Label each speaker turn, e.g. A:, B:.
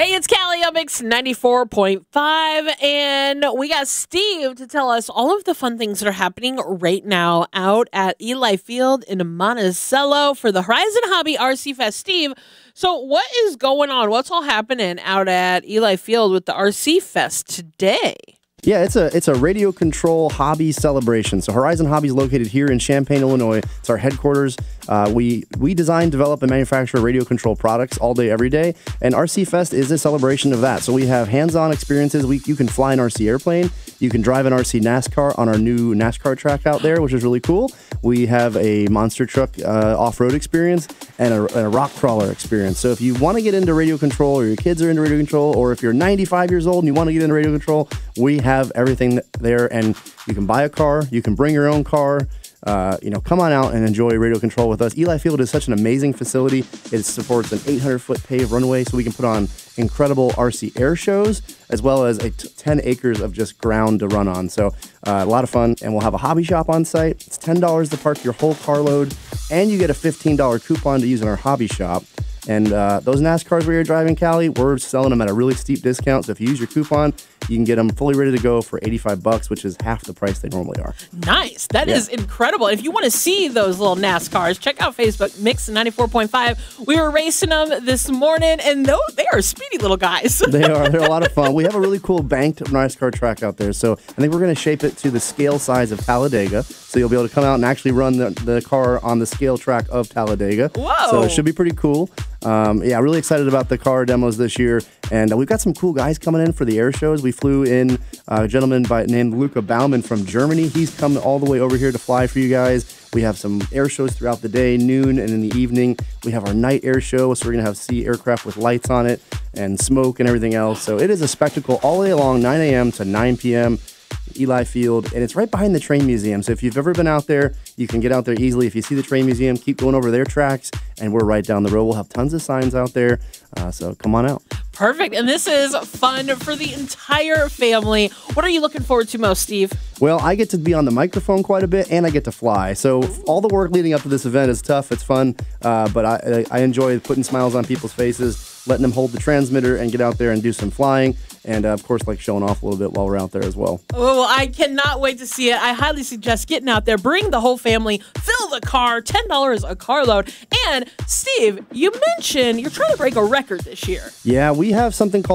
A: Hey, it's Callie on Mix 94.5, and we got Steve to tell us all of the fun things that are happening right now out at Eli Field in Monticello for the Horizon Hobby RC Fest. Steve, so what is going on? What's all happening out at Eli Field with the RC Fest today?
B: Yeah, it's a radio control hobby celebration. So Horizon Hobby is located here in Champaign, Illinois. It's our headquarters. We design, develop, and manufacture radio control products all day, every day. And RC Fest is a celebration of that. So we have hands-on experiences. You can fly an RC airplane. You can drive an RC NASCAR on our new NASCAR track out there, which is really cool. We have a monster truck off-road experience and a rock crawler experience. So if you want to get into radio control, or your kids are into radio control, or if you're 95 years old and you want to get into radio control, we have everything there. And you can buy a car, you can bring your own car. Come on out and enjoy radio control with us. Eli Field is such an amazing facility. It supports an 800-foot paved runway, so we can put on incredible RC air shows, as well as 10 acres of just ground to run on. So a lot of fun, and we'll have a hobby shop on site. It's $10 to park your whole carload, and you get a $15 coupon to use in our hobby shop. And those NASCARs where you're driving, Callie, we're selling them at a really steep discount. So if you use your coupon, you can get them fully ready to go for $85, which is half the price they normally are.
A: Nice. That is incredible. If you want to see those little NASCARs, check out Facebook, Mix 94.5. We were racing them this morning, and they are speedy little guys.
B: They are. They're a lot of fun. We have a really cool banked NASCAR track out there. So I think we're going to shape it to the scale size of Talladega. So you'll be able to come out and actually run the car on the scale track of Talladega.
A: Whoa.
B: So it should be pretty cool. Really excited about the car demos this year. And we've got some cool guys coming in for the air shows. We flew in a gentleman named Luca Baumann from Germany. He's come all the way over here to fly for you guys. We have some air shows throughout the day, noon and in the evening. We have our night air show, so we're going to see aircraft with lights on it and smoke and everything else. So it is a spectacle all day long, 9 a.m. to 9 p.m., Eli Field, and it's right behind the Train Museum. So if you've ever been out there, you can get out there easily. If you see the Train Museum, keep going over their tracks, and we're right down the road. We'll have tons of signs out there, so come on out.
A: Perfect. And this is fun for the entire family. What are you looking forward to most, Steve?
B: Well, I get to be on the microphone quite a bit, and I get to fly. So all the work leading up to this event is tough. It's fun, but I enjoy putting smiles on people's faces, letting them hold the transmitter and get out there and do some flying. And, of course, like showing off a little bit while we're out there as well.
A: Oh, I cannot wait to see it. I highly suggest getting out there. Bring the whole family. Fill the car. $10 a carload. And, Steve, you mentioned you're trying to break a record this year.
B: Yeah, we have something called